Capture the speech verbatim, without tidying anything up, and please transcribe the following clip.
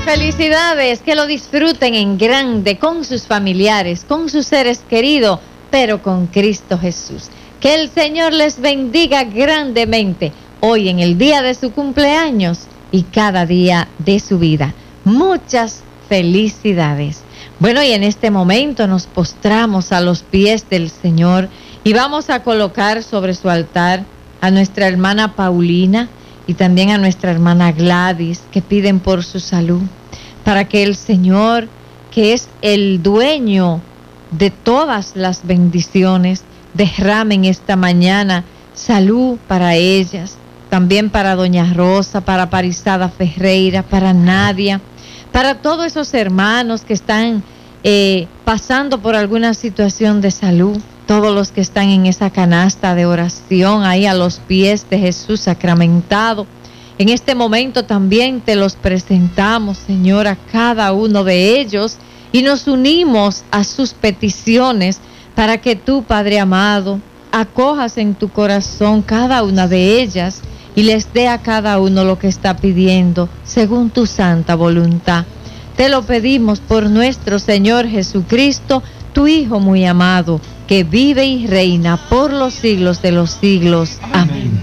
Felicidades, que lo disfruten en grande con sus familiares, con sus seres queridos, pero con Cristo Jesús. Que el Señor les bendiga grandemente hoy en el día de su cumpleaños y cada día de su vida. Muchas felicidades. Bueno, y en este momento nos postramos a los pies del Señor y vamos a colocar sobre su altar a nuestra hermana Paulina y también a nuestra hermana Gladys, que piden por su salud, para que el Señor, que es el dueño de todas las bendiciones, derrame en esta mañana salud para ellas, también para doña Rosa, para Parizada Ferreira, para Nadia, para todos esos hermanos que están eh, pasando por alguna situación de salud, todos los que están en esa canasta de oración ahí a los pies de Jesús sacramentado. En este momento también te los presentamos, Señor, a cada uno de ellos y nos unimos a sus peticiones para que tú, Padre amado, acojas en tu corazón cada una de ellas y les dé a cada uno lo que está pidiendo según tu santa voluntad. Te lo pedimos por nuestro Señor Jesucristo, tu Hijo muy amado, que vive y reina por los siglos de los siglos. Amén.